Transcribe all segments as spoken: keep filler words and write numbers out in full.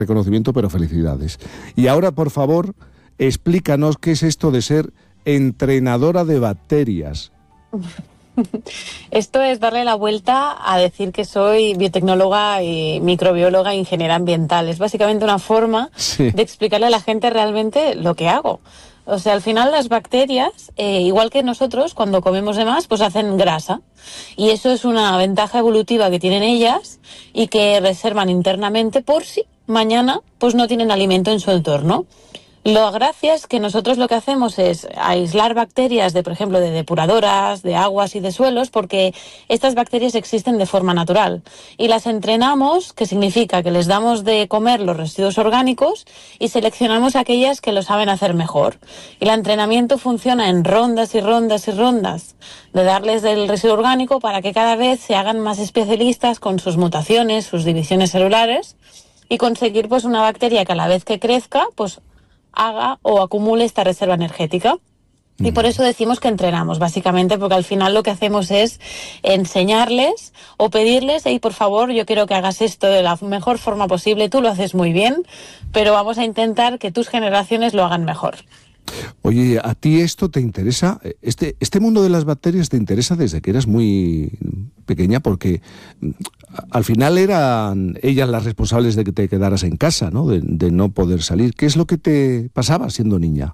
reconocimiento, pero felicidades. Y ahora, por favor, explícanos qué es esto de ser entrenadora de bacterias. Esto es darle la vuelta a decir que soy biotecnóloga y microbióloga e ingeniera ambiental. Es básicamente una forma sí. de explicarle a la gente realmente lo que hago. O sea, al final las bacterias, eh, igual que nosotros, cuando comemos de más, pues hacen grasa. Y eso es una ventaja evolutiva que tienen ellas y que reservan internamente por si mañana pues no tienen alimento en su entorno. La gracia es que nosotros lo que hacemos es aislar bacterias de, por ejemplo, de depuradoras, de aguas y de suelos, porque estas bacterias existen de forma natural. Y las entrenamos, que significa que les damos de comer los residuos orgánicos y seleccionamos aquellas que lo saben hacer mejor. Y el entrenamiento funciona en rondas y rondas y rondas de darles del residuo orgánico para que cada vez se hagan más especialistas con sus mutaciones, sus divisiones celulares y conseguir pues una bacteria que a la vez que crezca, pues haga o acumule esta reserva energética. Y por eso decimos que entrenamos, básicamente, porque al final lo que hacemos es enseñarles o pedirles, hey, por favor, yo quiero que hagas esto de la mejor forma posible, tú lo haces muy bien, pero vamos a intentar que tus generaciones lo hagan mejor. Oye, ¿a ti esto te interesa? Este, este mundo de las bacterias te interesa desde que eras muy pequeña, porque al final eran ellas las responsables de que te quedaras en casa, ¿no? De, de no poder salir. ¿Qué es lo que te pasaba siendo niña?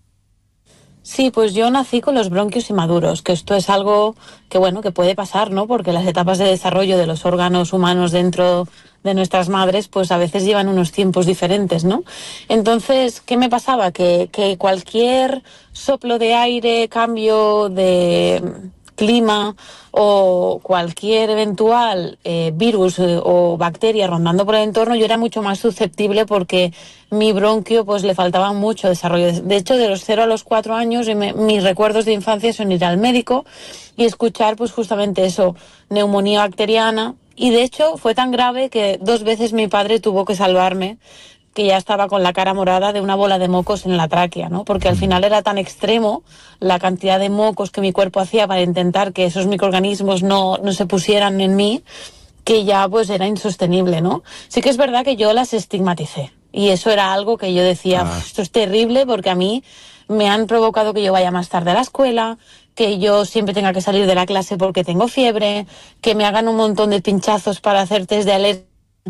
Sí, pues yo nací con los bronquios inmaduros, que esto es algo que, bueno, que puede pasar, ¿no? Porque las etapas de desarrollo de los órganos humanos dentro de nuestras madres, pues a veces llevan unos tiempos diferentes, ¿no? Entonces, ¿qué me pasaba? Que, que cualquier soplo de aire, cambio de clima o cualquier eventual eh, virus eh, o bacteria rondando por el entorno, yo era mucho más susceptible porque mi bronquio pues le faltaba mucho desarrollo. De hecho, de los cero a los cuatro años, me, mis recuerdos de infancia son ir al médico y escuchar pues justamente eso, neumonía bacteriana. Y de hecho fue tan grave que dos veces mi padre tuvo que salvarme, que ya estaba con la cara morada de una bola de mocos en la tráquea, ¿no? Porque al final era tan extremo la cantidad de mocos que mi cuerpo hacía para intentar que esos microorganismos no, no se pusieran en mí, que ya pues era insostenible, ¿no? Sí que es verdad que yo las estigmaticé. Y eso era algo que yo decía, ah. esto es terrible porque a mí me han provocado que yo vaya más tarde a la escuela, que yo siempre tenga que salir de la clase porque tengo fiebre, que me hagan un montón de pinchazos para hacer test de alergia.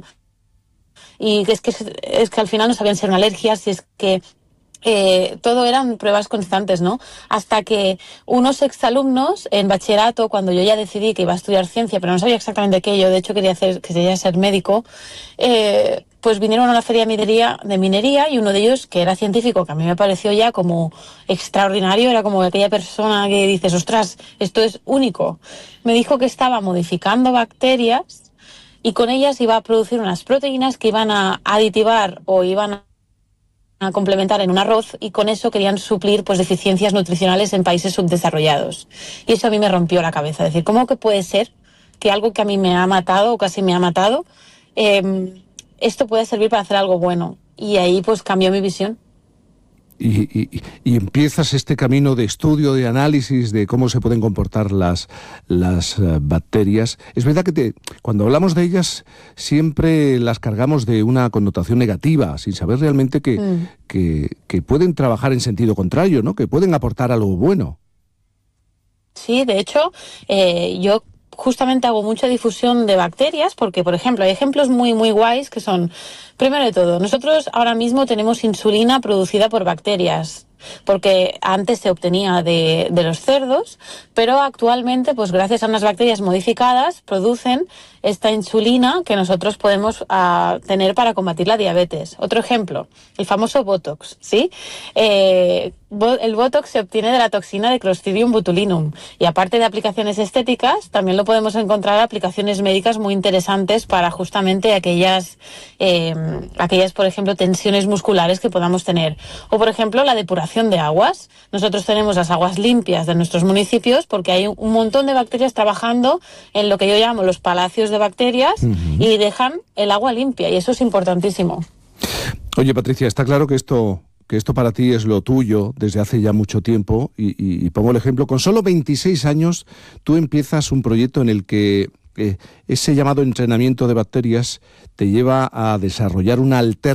Y es que, es que al final no sabían si eran alergias, y es que eh, todo eran pruebas constantes, ¿no? Hasta que unos exalumnos en bachillerato, cuando yo ya decidí que iba a estudiar ciencia, pero no sabía exactamente qué, yo de hecho quería hacer, quería ser médico, eh, pues vinieron a la feria de minería, de minería y uno de ellos, que era científico, que a mí me pareció ya como extraordinario, era como aquella persona que dices, ostras, esto es único. Me dijo que estaba modificando bacterias y con ellas iba a producir unas proteínas que iban a aditivar o iban a complementar en un arroz, y con eso querían suplir pues deficiencias nutricionales en países subdesarrollados. Y eso a mí me rompió la cabeza. Es decir, ¿cómo que puede ser que algo que a mí me ha matado o casi me ha matado, eh, esto puede servir para hacer algo bueno? Y ahí pues cambió mi visión. Y, y, y empiezas este camino de estudio, de análisis de cómo se pueden comportar las, las uh, bacterias. Es verdad que te, cuando hablamos de ellas siempre las cargamos de una connotación negativa, sin saber realmente que, mm. que, que pueden trabajar en sentido contrario, ¿no? Que pueden aportar algo bueno. Sí, de hecho, eh, yo justamente hago mucha difusión de bacterias porque, por ejemplo, hay ejemplos muy, muy guays que son, primero de todo, nosotros ahora mismo tenemos insulina producida por bacterias, porque antes se obtenía de, de los cerdos, pero actualmente, pues gracias a unas bacterias modificadas, producen esta insulina que nosotros podemos uh, tener para combatir la diabetes. Otro ejemplo, el famoso Botox, ¿sí? Eh, el Botox se obtiene de la toxina de Clostridium botulinum, y aparte de aplicaciones estéticas, también lo podemos encontrar aplicaciones médicas muy interesantes para justamente aquellas, eh, aquellas, por ejemplo, tensiones musculares que podamos tener. O, por ejemplo, la depuración de aguas. Nosotros tenemos las aguas limpias de nuestros municipios porque hay un montón de bacterias trabajando en lo que yo llamo los palacios de bacterias, uh-huh. y dejan el agua limpia, y eso es importantísimo. Oye, Patricia, está claro que esto... que esto para ti es lo tuyo desde hace ya mucho tiempo, y, y, y pongo el ejemplo, con solo veintiséis años tú empiezas un proyecto en el que Eh, ese llamado entrenamiento de bacterias te lleva a desarrollar una alternativa